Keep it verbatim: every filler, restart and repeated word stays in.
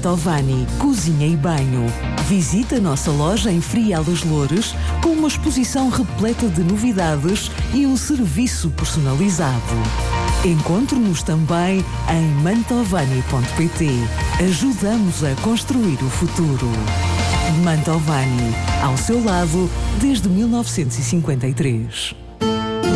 Mantovani Cozinha e Banho. Visite a nossa loja em Frial dos Loures com uma exposição repleta de novidades e um serviço personalizado. Encontre-nos também em mantovani ponto pt. Ajudamos a construir o futuro. Mantovani, ao seu lado desde mil novecentos e cinquenta e três.